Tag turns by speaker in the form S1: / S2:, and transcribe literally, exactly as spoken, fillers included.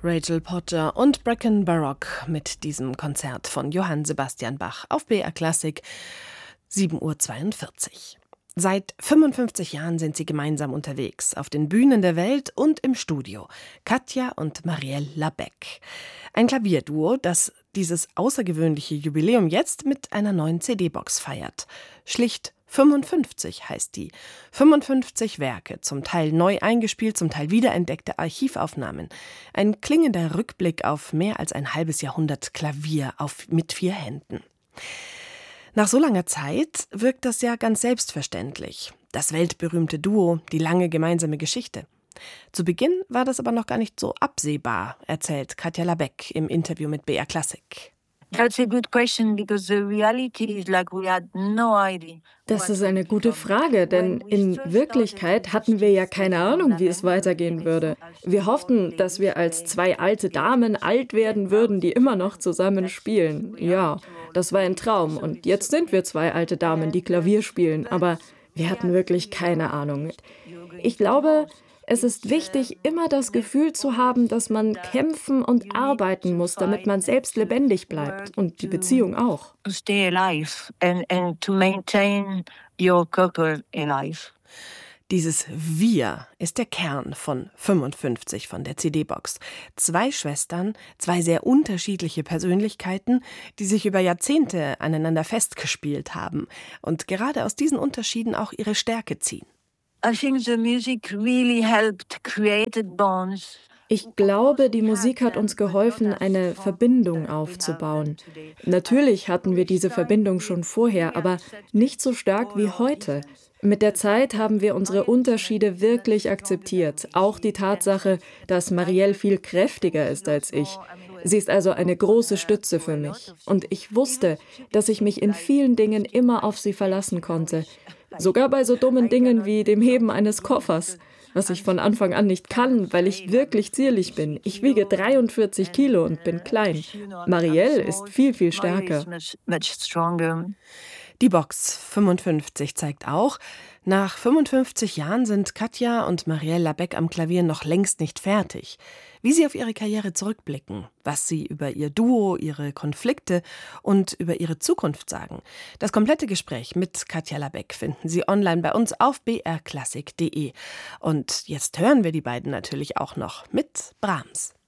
S1: Rachel Porter und Brecken Baroque mit diesem Konzert von Johann Sebastian Bach auf B R Klassik, sieben Uhr zweiundvierzig. Seit fünfundfünfzig Jahren sind sie gemeinsam unterwegs, auf den Bühnen der Welt und im Studio. Katja und Marielle Labèque. Ein Klavierduo, das dieses außergewöhnliche Jubiläum jetzt mit einer neuen C D-Box feiert. Schlicht fünfundfünfzig heißt die. fünfundfünfzig Werke, zum Teil neu eingespielt, zum Teil wiederentdeckte Archivaufnahmen. Ein klingender Rückblick auf mehr als ein halbes Jahrhundert Klavier auf, mit vier Händen. Nach so langer Zeit wirkt das ja ganz selbstverständlich. Das weltberühmte Duo, die lange gemeinsame Geschichte. Zu Beginn war das aber noch gar nicht so absehbar, erzählt Katja Labèque im Interview mit B R Klassik.
S2: That's a good question, because the reality is like we had no idea.
S3: Das ist eine gute Frage, denn in Wirklichkeit hatten wir ja keine Ahnung, wie es weitergehen würde. Wir hofften, dass wir als zwei alte Damen alt werden würden, die immer noch zusammen spielen. Ja, das war ein Traum und jetzt sind wir zwei alte Damen, die Klavier spielen, aber wir hatten wirklich keine Ahnung. Ich glaube, es ist wichtig, immer das Gefühl zu haben, dass man kämpfen und arbeiten muss, damit man selbst lebendig bleibt und die Beziehung auch.
S2: Stay alive and, and to maintain your couple alive.
S1: Dieses Wir ist der Kern von fünfundfünfzig von der C D-Box. Zwei Schwestern, zwei sehr unterschiedliche Persönlichkeiten, die sich über Jahrzehnte aneinander festgespielt haben und gerade aus diesen Unterschieden auch ihre Stärke ziehen.
S2: I think the music really helped create bonds.
S3: Ich glaube, die Musik hat uns geholfen, eine Verbindung aufzubauen. Natürlich hatten wir diese Verbindung schon vorher, aber nicht so stark wie heute. Mit der Zeit haben wir unsere Unterschiede wirklich akzeptiert. Auch die Tatsache, dass Marielle viel kräftiger ist als ich. Sie ist also eine große Stütze für mich. Und ich wusste, dass ich mich in vielen Dingen immer auf sie verlassen konnte. Sogar bei so dummen Dingen wie dem Heben eines Koffers, was ich von Anfang an nicht kann, weil ich wirklich zierlich bin. Ich wiege dreiundvierzig Kilo und bin klein. Marielle ist viel, viel stärker.
S1: Die Box fünfundfünfzig zeigt auch, nach fünfundfünfzig Jahren sind Katja und Marielle Labèque am Klavier noch längst nicht fertig. Wie sie auf ihre Karriere zurückblicken, was sie über ihr Duo, ihre Konflikte und über ihre Zukunft sagen. Das komplette Gespräch mit Katja Labèque finden Sie online bei uns auf b r klassik punkt d e. Und jetzt hören wir die beiden natürlich auch noch mit Brahms.